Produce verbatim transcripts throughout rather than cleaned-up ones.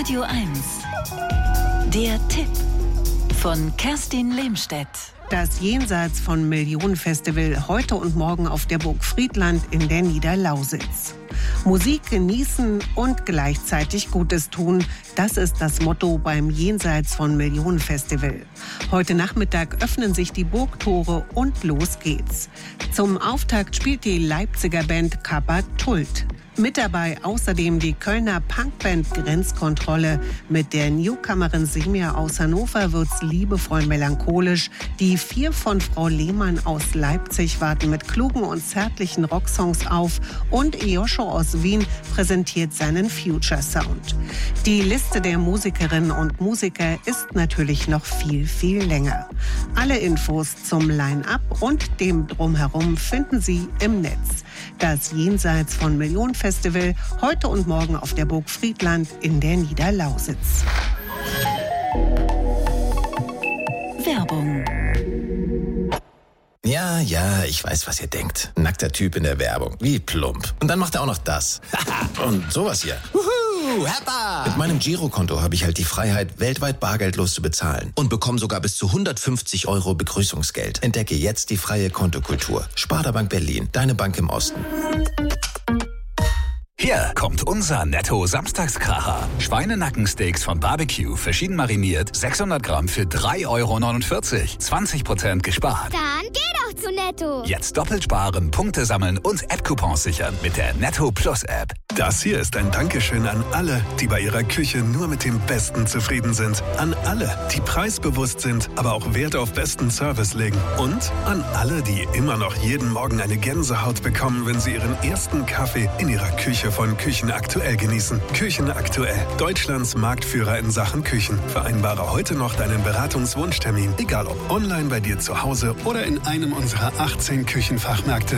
Radio eins. Der Tipp von Kerstin Lehmstedt. Das Jenseits von Millionen Festival heute und morgen auf der Burg Friedland in der Niederlausitz. Musik genießen und gleichzeitig Gutes tun, das ist das Motto beim Jenseits von Millionen Festival. Heute Nachmittag öffnen sich die Burgtore und los geht's. Zum Auftakt spielt die Leipziger Band Kappa Tult. Mit dabei außerdem die Kölner Punkband Grenzkontrolle. Mit der Newcomerin Semia aus Hannover wird's liebevoll melancholisch. Die vier von Frau Lehmann aus Leipzig warten mit klugen und zärtlichen Rocksongs auf. Und Joscho aus Wien präsentiert seinen Future Sound. Die Liste der Musikerinnen und Musiker ist natürlich noch viel, viel länger. Alle Infos zum Line-Up und dem Drumherum finden Sie im Netz. Das Jenseits von Millionen Festival heute und morgen auf der Burg Friedland in der Niederlausitz. Werbung. Ja, ja, ich weiß, was ihr denkt. Nackter Typ in der Werbung. Wie plump. Und dann macht er auch noch das. Und sowas hier. Wuhu, Hertha! Mit meinem Girokonto habe ich halt die Freiheit, weltweit bargeldlos zu bezahlen. Und bekomme sogar bis zu hundertfünfzig Euro Begrüßungsgeld. Entdecke jetzt die freie Kontokultur. Sparda Bank Berlin, deine Bank im Osten. Hier kommt unser Netto-Samstagskracher. Schweinenackensteaks von Barbecue, verschieden mariniert, sechshundert Gramm für drei Euro neunundvierzig. zwanzig Prozent gespart. Dann geh doch zu Netto. Jetzt doppelt sparen, Punkte sammeln und App-Coupons sichern mit der Netto Plus App. Das hier ist ein Dankeschön an alle, die bei ihrer Küche nur mit dem Besten zufrieden sind. An alle, die preisbewusst sind, aber auch Wert auf besten Service legen. Und an alle, die immer noch jeden Morgen eine Gänsehaut bekommen, wenn sie ihren ersten Kaffee in ihrer Küche von Küchen Aktuell genießen. Küchen Aktuell, Deutschlands Marktführer in Sachen Küchen. Vereinbare heute noch deinen Beratungswunschtermin, egal ob online bei dir zu Hause oder in einem unserer achtzehn Küchenfachmärkte.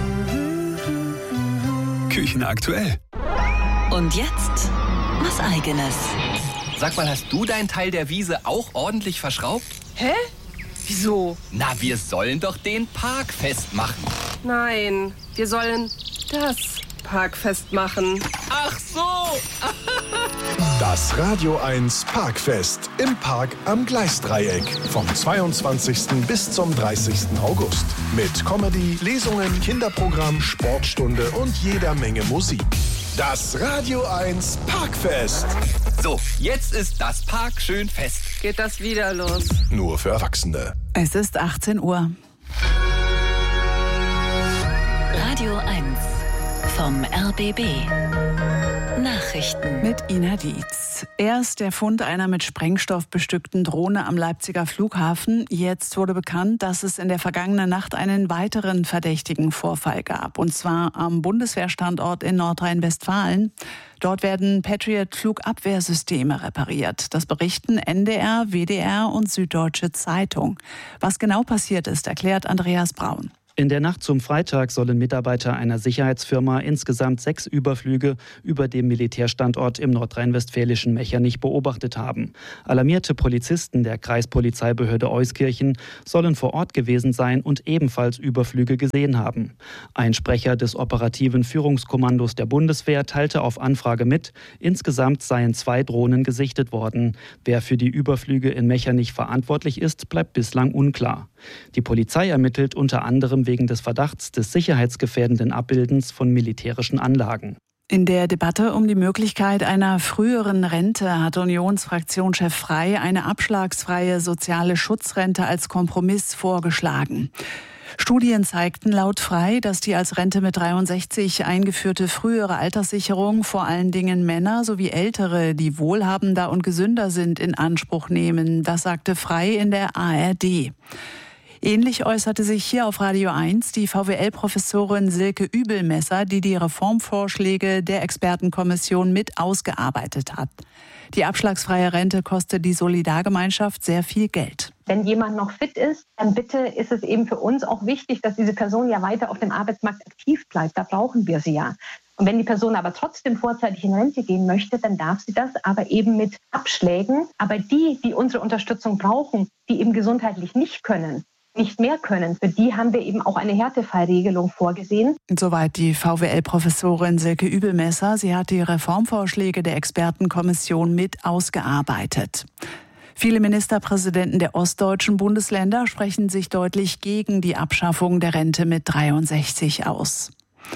Küchen Aktuell. Und jetzt was Eigenes. Sag mal, hast du deinen Teil der Wiese auch ordentlich verschraubt? Hä? Wieso? Na, wir sollen doch den Park festmachen. Nein, wir sollen das Parkfest machen. Ach so! Das Radio eins Parkfest im Park am Gleisdreieck vom zweiundzwanzigsten bis zum dreißigsten August. Mit Comedy, Lesungen, Kinderprogramm, Sportstunde und jeder Menge Musik. Das Radio eins Parkfest. So, jetzt ist das Park schön fest. Geht das wieder los? Nur für Erwachsene. Es ist achtzehn Uhr. Radio eins vom R B B. Nachrichten mit Ina Dietz. Erst der Fund einer mit Sprengstoff bestückten Drohne am Leipziger Flughafen. Jetzt wurde bekannt, dass es in der vergangenen Nacht einen weiteren verdächtigen Vorfall gab. Und zwar am Bundeswehrstandort in Nordrhein-Westfalen. Dort werden Patriot-Flugabwehrsysteme repariert. Das berichten N D R, W D R und Süddeutsche Zeitung. Was genau passiert ist, erklärt Andreas Braun. In der Nacht zum Freitag sollen Mitarbeiter einer Sicherheitsfirma insgesamt sechs Überflüge über dem Militärstandort im nordrhein-westfälischen Mechernich beobachtet haben. Alarmierte Polizisten der Kreispolizeibehörde Euskirchen sollen vor Ort gewesen sein und ebenfalls Überflüge gesehen haben. Ein Sprecher des operativen Führungskommandos der Bundeswehr teilte auf Anfrage mit, insgesamt seien zwei Drohnen gesichtet worden. Wer für die Überflüge in Mechernich verantwortlich ist, bleibt bislang unklar. Die Polizei ermittelt unter anderem wegen des Verdachts des sicherheitsgefährdenden Abbildens von militärischen Anlagen. In der Debatte um die Möglichkeit einer früheren Rente hat Unionsfraktionschef Frey eine abschlagsfreie soziale Schutzrente als Kompromiss vorgeschlagen. Studien zeigten laut Frey, dass die als Rente mit dreiundsechzig eingeführte frühere Alterssicherung vor allen Dingen Männer sowie Ältere, die wohlhabender und gesünder sind, in Anspruch nehmen. Das sagte Frey in der A R D. Ähnlich äußerte sich hier auf Radio eins die V W L-Professorin Silke Übelmesser, die die Reformvorschläge der Expertenkommission mit ausgearbeitet hat. Die abschlagsfreie Rente kostet die Solidargemeinschaft sehr viel Geld. Wenn jemand noch fit ist, dann bitte ist es eben für uns auch wichtig, dass diese Person ja weiter auf dem Arbeitsmarkt aktiv bleibt. Da brauchen wir sie ja. Und wenn die Person aber trotzdem vorzeitig in Rente gehen möchte, dann darf sie das, aber eben mit Abschlägen. Aber die, die unsere Unterstützung brauchen, die eben gesundheitlich nicht können, nicht mehr können. Für die haben wir eben auch eine Härtefallregelung vorgesehen. Soweit die V W L-Professorin Silke Übelmesser. Sie hat die Reformvorschläge der Expertenkommission mit ausgearbeitet. Viele Ministerpräsidenten der ostdeutschen Bundesländer sprechen sich deutlich gegen die Abschaffung der Rente mit dreiundsechzig aus.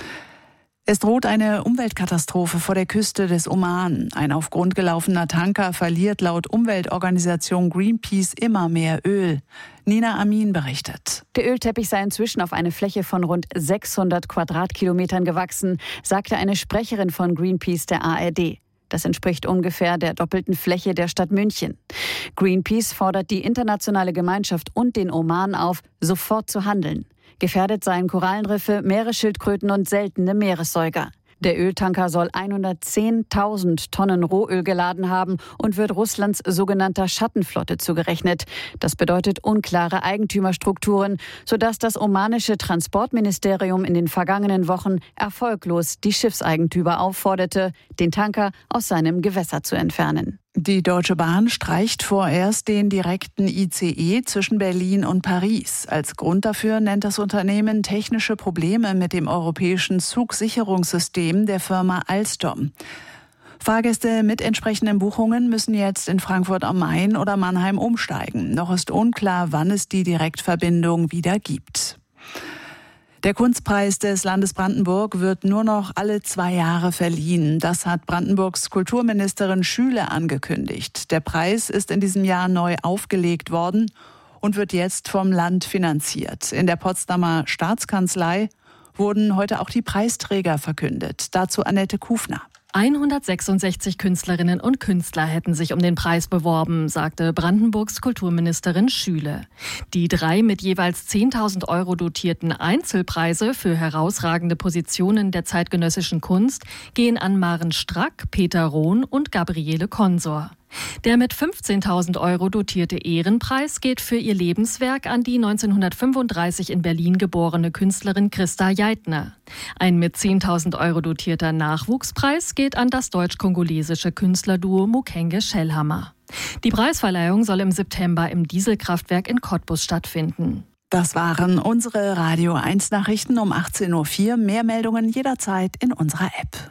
Es droht eine Umweltkatastrophe vor der Küste des Oman. Ein auf Grund gelaufener Tanker verliert laut Umweltorganisation Greenpeace immer mehr Öl. Nina Amin berichtet. Der Ölteppich sei inzwischen auf eine Fläche von rund sechshundert Quadratkilometern gewachsen, sagte eine Sprecherin von Greenpeace der A R D. Das entspricht ungefähr der doppelten Fläche der Stadt München. Greenpeace fordert die internationale Gemeinschaft und den Oman auf, sofort zu handeln. Gefährdet seien Korallenriffe, Meeresschildkröten und seltene Meeressäuger. Der Öltanker soll hundertzehntausend Tonnen Rohöl geladen haben und wird Russlands sogenannter Schattenflotte zugerechnet. Das bedeutet unklare Eigentümerstrukturen, sodass das omanische Transportministerium in den vergangenen Wochen erfolglos die Schiffseigentümer aufforderte, den Tanker aus seinem Gewässer zu entfernen. Die Deutsche Bahn streicht vorerst den direkten I C E zwischen Berlin und Paris. Als Grund dafür nennt das Unternehmen technische Probleme mit dem europäischen Zugsicherungssystem der Firma Alstom. Fahrgäste mit entsprechenden Buchungen müssen jetzt in Frankfurt am Main oder Mannheim umsteigen. Noch ist unklar, wann es die Direktverbindung wieder gibt. Der Kunstpreis des Landes Brandenburg wird nur noch alle zwei Jahre verliehen. Das hat Brandenburgs Kulturministerin Schüle angekündigt. Der Preis ist in diesem Jahr neu aufgelegt worden und wird jetzt vom Land finanziert. In der Potsdamer Staatskanzlei wurden heute auch die Preisträger verkündet. Dazu Annette Kufner. hundertsechsundsechzig Künstlerinnen und Künstler hätten sich um den Preis beworben, sagte Brandenburgs Kulturministerin Schüle. Die drei mit jeweils zehntausend Euro dotierten Einzelpreise für herausragende Positionen der zeitgenössischen Kunst gehen an Maren Strack, Peter Rohn und Gabriele Konsor. Der mit fünfzehntausend Euro dotierte Ehrenpreis geht für ihr Lebenswerk an die neunzehnhundertfünfunddreißig in Berlin geborene Künstlerin Christa Jeitner. Ein mit zehntausend Euro dotierter Nachwuchspreis geht an das deutsch-kongolesische Künstlerduo Mukenge Schellhammer. Die Preisverleihung soll im September im Dieselkraftwerk in Cottbus stattfinden. Das waren unsere Radio eins Nachrichten um achtzehn Uhr vier. Mehr Meldungen jederzeit in unserer App.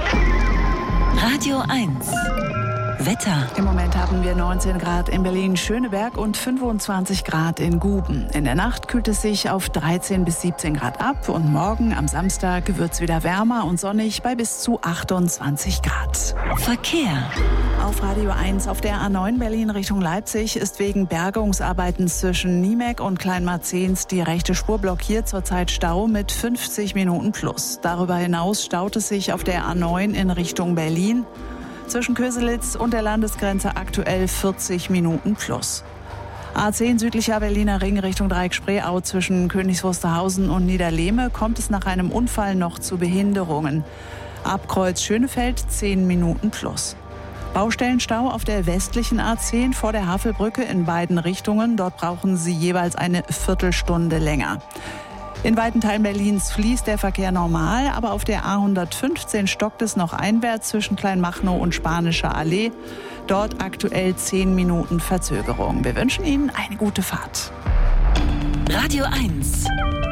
Radio eins. Wetter. Im Moment haben wir neunzehn Grad in Berlin-Schöneberg und fünfundzwanzig Grad in Guben. In der Nacht kühlt es sich auf dreizehn bis siebzehn Grad ab und morgen am Samstag wird es wieder wärmer und sonnig bei bis zu achtundzwanzig Grad. Verkehr. Auf Radio eins auf der A neun Berlin Richtung Leipzig ist wegen Bergungsarbeiten zwischen Niemek und Kleinmarzens die rechte Spur blockiert, zurzeit Stau mit fünfzig Minuten plus. Darüber hinaus staut es sich auf der A neun in Richtung Berlin. Zwischen Köselitz und der Landesgrenze aktuell vierzig Minuten plus. A zehn südlicher Berliner Ring Richtung Dreieck Spreeau zwischen Königs Wusterhausen und Niederlehme kommt es nach einem Unfall noch zu Behinderungen. Ab Kreuz Schönefeld zehn Minuten plus. Baustellenstau auf der westlichen A zehn vor der Havelbrücke in beiden Richtungen. Dort brauchen Sie jeweils eine Viertelstunde länger. In weiten Teilen Berlins fließt der Verkehr normal, aber auf der A hundertfünfzehn stockt es noch einwärts zwischen Kleinmachnow und Spanischer Allee. Dort aktuell zehn Minuten Verzögerung. Wir wünschen Ihnen eine gute Fahrt. Radio eins.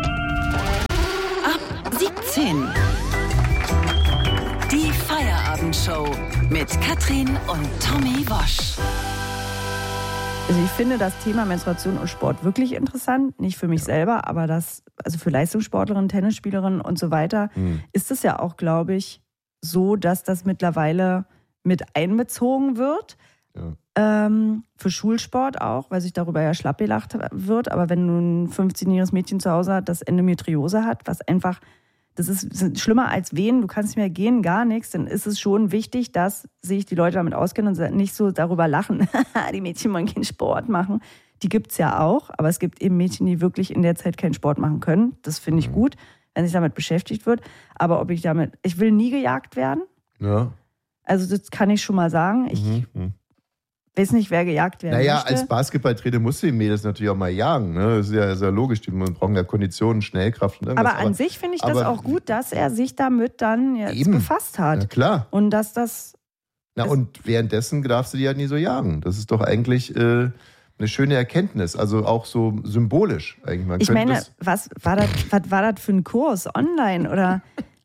Ab siebzehn. Die Feierabendshow mit Katrin und Tommy Wosch. Also ich finde das Thema Menstruation und Sport wirklich interessant. Nicht für mich selber, aber das, also für Leistungssportlerinnen, Tennisspielerinnen und so weiter, mhm. ist es ja auch, glaube ich, so, dass das mittlerweile mit einbezogen wird. Ja. Ähm, für Schulsport auch, weil sich darüber ja schlapp gelacht wird. Aber wenn du ein fünfzehnjähriges Mädchen zu Hause hat, das Endometriose hat, was einfach, das ist schlimmer als Wehen, du kannst nicht mehr gehen, gar nichts, dann ist es schon wichtig, dass sich die Leute damit auskennen und nicht so darüber lachen. Die Mädchen wollen keinen Sport machen. Die gibt es ja auch, aber es gibt eben Mädchen, die wirklich in der Zeit keinen Sport machen können. Das finde ich gut, wenn sich damit beschäftigt wird. Aber ob ich damit, ich will nie gejagt werden. Ja. Also das kann ich schon mal sagen. Ich mhm. weiß nicht, wer gejagt werden naja, möchte. Naja, als Basketballtrainer musst du die Mädels natürlich auch mal jagen. Ne? Das ist ja, ist ja logisch, die brauchen ja Konditionen, Schnellkraft und irgendwas. Aber an aber, sich finde ich das auch gut, dass er sich damit dann jetzt eben. befasst hat. Na klar. Und dass das... Na und währenddessen darfst du die halt nie so jagen. Das ist doch eigentlich... Äh, eine schöne Erkenntnis, also auch so symbolisch eigentlich. Man ich meine, das was war das, was war das für ein Kurs online oder?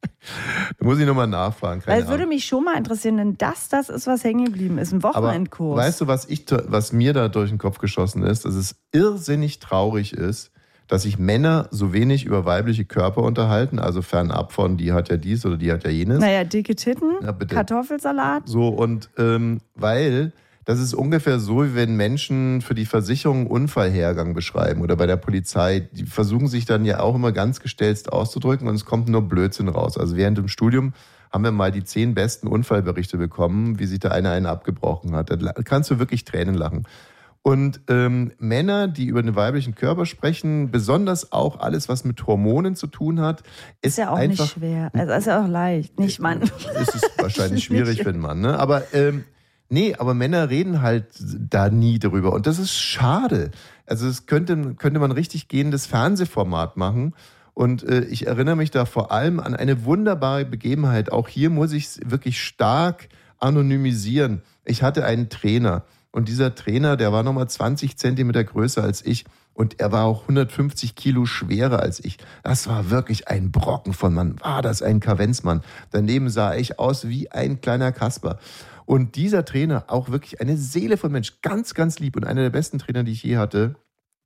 Da muss ich nochmal nachfragen. Weil es würde mich schon mal interessieren, denn das, das ist, was hängen geblieben ist, ein Wochenendkurs. Aber weißt du, was, ich, was mir da durch den Kopf geschossen ist? Dass es irrsinnig traurig ist, dass sich Männer so wenig über weibliche Körper unterhalten, also fernab von, die hat ja dies oder die hat ja jenes. Naja, dicke Titten, ja, Kartoffelsalat. So, und ähm, weil das ist ungefähr so, wie wenn Menschen für die Versicherung einen Unfallhergang beschreiben oder bei der Polizei. Die versuchen sich dann ja auch immer ganz gestelzt auszudrücken und es kommt nur Blödsinn raus. Also während dem Studium haben wir mal die zehn besten Unfallberichte bekommen, wie sich da einer einen abgebrochen hat. Da kannst du wirklich Tränen lachen. Und ähm, Männer, die über den weiblichen Körper sprechen, besonders auch alles, was mit Hormonen zu tun hat, ist, ist ja auch einfach, nicht schwer. Also ist ja auch leicht, nicht Mann. Ist es wahrscheinlich schwierig für einen Mann, ne? Aber ähm, nee, aber Männer reden halt da nie drüber. Und das ist schade. Also es könnte, könnte man richtig gehendes Fernsehformat machen. Und äh, ich erinnere mich da vor allem an eine wunderbare Begebenheit. Auch hier muss ich es wirklich stark anonymisieren. Ich hatte einen Trainer. Und dieser Trainer, der war nochmal zwanzig Zentimeter größer als ich. Und er war auch hundertfünfzig Kilo schwerer als ich. Das war wirklich ein Brocken von Mann. War das ein Kavenzmann. Daneben sah ich aus wie ein kleiner Kasper. Und dieser Trainer, auch wirklich eine Seele von Mensch, ganz, ganz lieb. Und einer der besten Trainer, die ich je hatte,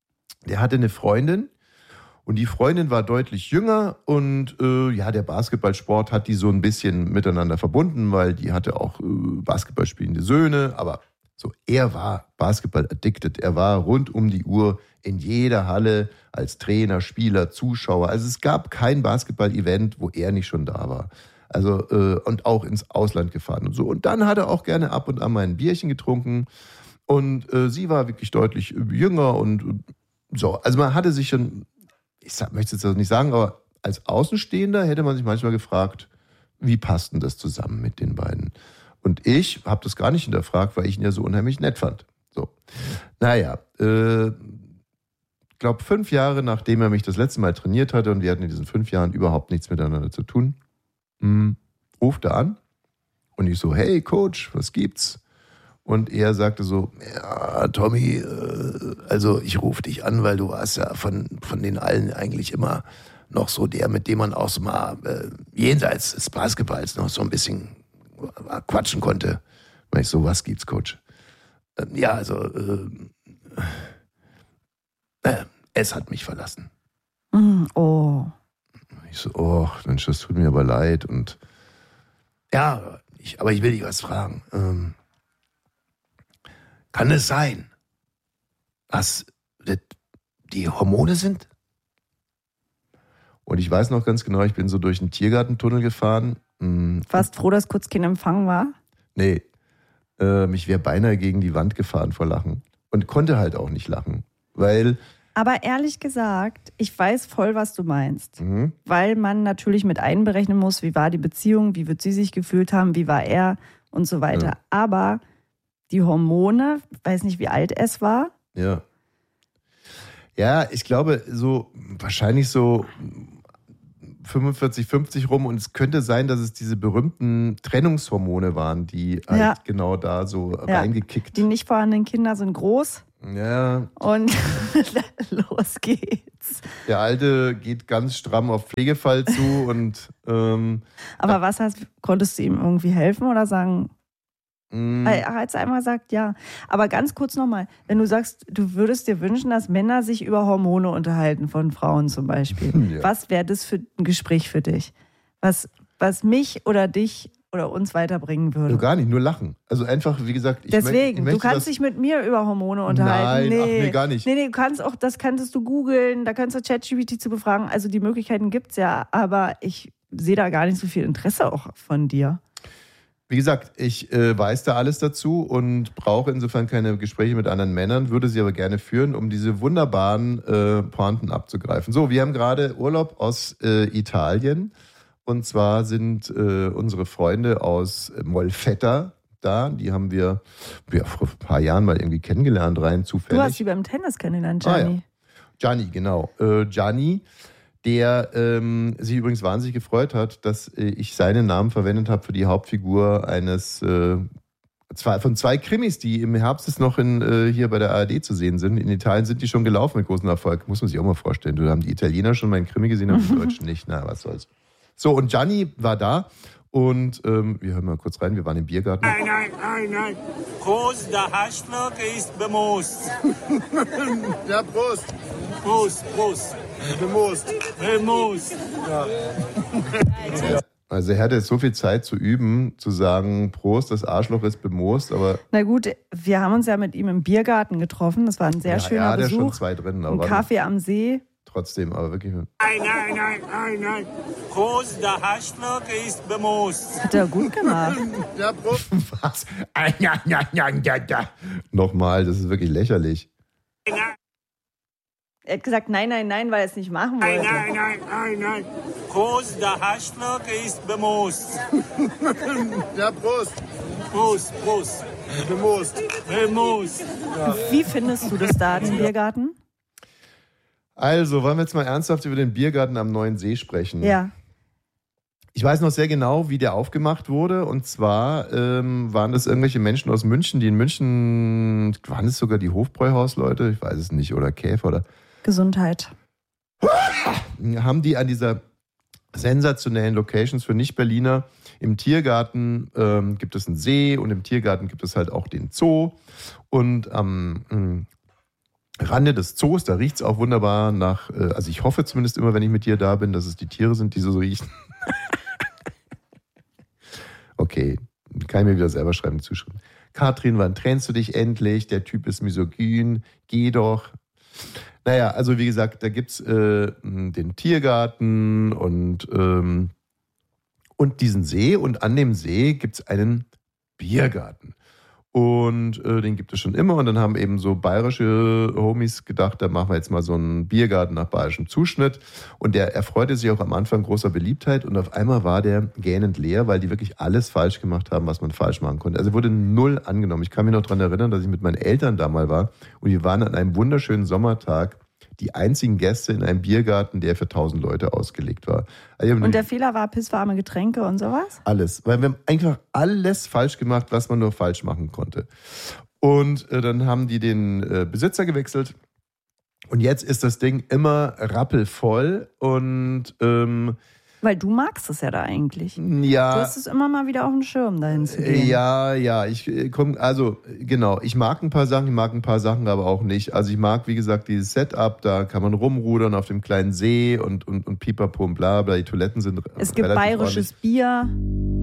der hatte eine Freundin. Und die Freundin war deutlich jünger. Und äh, ja, der Basketballsport hat die so ein bisschen miteinander verbunden, weil die hatte auch äh, Basketballspielende Söhne. Aber so, er war Basketball-addicted. Er war rund um die Uhr in jeder Halle als Trainer, Spieler, Zuschauer. Also es gab kein Basketball-Event, wo er nicht schon da war. Also äh, und auch ins Ausland gefahren und so. Und dann hat er auch gerne ab und an mal ein Bierchen getrunken. Und äh, sie war wirklich deutlich jünger und äh, so. Also man hatte sich schon, ich sag, möchte es jetzt nicht sagen, aber als Außenstehender hätte man sich manchmal gefragt, wie passt denn das zusammen mit den beiden? Und ich habe das gar nicht hinterfragt, weil ich ihn ja so unheimlich nett fand. So, naja, äh, ich glaube fünf Jahre nachdem er mich das letzte Mal trainiert hatte und wir hatten in diesen fünf Jahren überhaupt nichts miteinander zu tun, mh, ruft er an und ich so, hey Coach, was gibt's? Und er sagte so, ja Tommy, äh, also ich rufe dich an, weil du warst ja von, von den allen eigentlich immer noch so der, mit dem man auch so mal äh, jenseits des Basketballs noch so ein bisschen quatschen konnte. Und ich so, was gibt's, Coach? Ähm, ja, also äh, äh, es hat mich verlassen. Mm, oh. Ich so, oh, Mensch, das tut mir aber leid. Und ja, ich, aber ich will dich was fragen. Ähm, kann es sein, was die Hormone sind? Und ich weiß noch ganz genau, ich bin so durch einen Tiergartentunnel gefahren. Warst froh, dass kurz kein Empfang war? Nee, ähm, ich wäre beinahe gegen die Wand gefahren vor Lachen. Und konnte halt auch nicht lachen, weil... Aber ehrlich gesagt, ich weiß voll, was du meinst. Mhm. Weil man natürlich mit einberechnen muss, wie war die Beziehung, wie wird sie sich gefühlt haben, wie war er und so weiter. Ja. Aber die Hormone, weiß nicht, wie alt es war. Ja. Ja, ich glaube, so wahrscheinlich so fünfundvierzig, fünfzig rum. Und es könnte sein, dass es diese berühmten Trennungshormone waren, die halt ja. genau da so ja. reingekickt. Die nicht vorhandenen Kinder sind groß. Ja. Und los geht's. Der Alte geht ganz stramm auf Pflegefall zu und ähm, aber ja. was heißt, konntest du ihm irgendwie helfen oder sagen? Mm. Er hat einmal gesagt, ja. Aber ganz kurz nochmal, wenn du sagst, du würdest dir wünschen, dass Männer sich über Hormone unterhalten, von Frauen zum Beispiel. Ja. Was wäre das für ein Gespräch für dich? Was, was mich oder dich oder uns weiterbringen würde? Ja, gar nicht, nur lachen. Also einfach, wie gesagt, ich Deswegen, möchte, ich du kannst dich mit mir über Hormone unterhalten. Nein, nee. Ach, nee, gar nicht. Nee, nee, du kannst auch, das könntest du googeln, da kannst du ChatGPT zu befragen. Also die Möglichkeiten gibt's ja, aber ich sehe da gar nicht so viel Interesse auch von dir. Wie gesagt, ich äh, weiß da alles dazu und brauche insofern keine Gespräche mit anderen Männern, würde sie aber gerne führen, um diese wunderbaren äh, Pointen abzugreifen. So, wir haben gerade Urlaub aus äh, Italien. Und zwar sind äh, unsere Freunde aus Molfetta da. Die haben wir ja, vor ein paar Jahren mal irgendwie kennengelernt, rein zufällig. Du hast sie beim Tennis kennengelernt, Gianni. Ah, ja. Gianni, genau. Äh, Gianni, der ähm, sich übrigens wahnsinnig gefreut hat, dass äh, ich seinen Namen verwendet habe für die Hauptfigur eines äh, Zwei, von zwei Krimis, die im Herbst jetzt noch in, äh, hier bei der A R D zu sehen sind. In Italien sind die schon gelaufen mit großem Erfolg. Muss man sich auch mal vorstellen. Du haben die Italiener schon mal einen Krimi gesehen, aber die Deutschen nicht. Na, was soll's. So, und Gianni war da und ähm, wir hören mal kurz rein. Wir waren im Biergarten. Nein, nein, nein, nein. Prost, der Haschflock ist bemoost. Ja, Prost. Prost, Prost. Bemoost. Bemoost. Ja. Also er hatte jetzt so viel Zeit zu üben, zu sagen, Prost, das Arschloch ist bemoost, aber... Na gut, wir haben uns ja mit ihm im Biergarten getroffen. Das war ein sehr ja, schöner ja, Besuch. Ja, schon zwei drin. Ein Kaffee am See. Trotzdem, aber wirklich... Nein, nein, nein, nein, nein. Prost, der Haschflock ist bemoost. Hat er gut gemacht. Ja, Prost. Was? Ja, ja, ja, ja, ja. Nochmal, das ist wirklich lächerlich. Nein. Er hat gesagt, nein, nein, nein, weil er es nicht machen wollte. Nein, nein, nein, nein, nein. Prost, der Haschflock ist bemoost. Ja, Prost. Prost, Prost. Bemoost. Bemoost. Ja. Wie findest du das da, den Biergarten? Also, wollen wir jetzt mal ernsthaft über den Biergarten am Neuen See sprechen? Ja. Ich weiß noch sehr genau, wie der aufgemacht wurde. Und zwar ähm, waren das irgendwelche Menschen aus München, die in München, waren es sogar die Hofbräuhausleute? Ich weiß es nicht, oder Käfer oder... Gesundheit. Haben die an dieser sensationellen Locations für Nicht-Berliner im Tiergarten ähm, gibt es einen See und im Tiergarten gibt es halt auch den Zoo. Und am ähm, Rande des Zoos, da riecht es auch wunderbar nach, äh, also ich hoffe zumindest immer, wenn ich mit dir da bin, dass es die Tiere sind, die so riechen. Okay, kann ich mir wieder selber schreiben, die Zuschriften. Katrin, wann trennst du dich endlich? Der Typ ist misogyn, geh doch. Naja, also wie gesagt, da gibt es äh, den Tiergarten und, ähm, und diesen See und an dem See gibt es einen Biergarten. Und äh, den gibt es schon immer und dann haben eben so bayerische Homies gedacht, da machen wir jetzt mal so einen Biergarten nach bayerischem Zuschnitt und der erfreute sich auch am Anfang großer Beliebtheit und auf einmal war der gähnend leer, weil die wirklich alles falsch gemacht haben, was man falsch machen konnte. Also wurde null angenommen. Ich kann mich noch daran erinnern, dass ich mit meinen Eltern da mal war und wir waren an einem wunderschönen Sommertag die einzigen Gäste in einem Biergarten, der für tausend Leute ausgelegt war. Also und der Fehler war pisswarme Getränke und sowas? Alles. Weil wir haben einfach alles falsch gemacht, was man nur falsch machen konnte. Und äh, dann haben die den äh, Besitzer gewechselt. Und jetzt ist das Ding immer rappelvoll und... Ähm, Weil du magst es ja da eigentlich. Ja. Du hast es immer mal wieder auf dem Schirm, dahin zu gehen. Ja, ja, ich komme, also genau, ich mag ein paar Sachen, ich mag ein paar Sachen aber auch nicht. Also ich mag, wie gesagt, dieses Setup, da kann man rumrudern auf dem kleinen See und, und, und pipapo und bla bla, die Toiletten sind Es gibt relativ bayerisches ordentlich. Bier.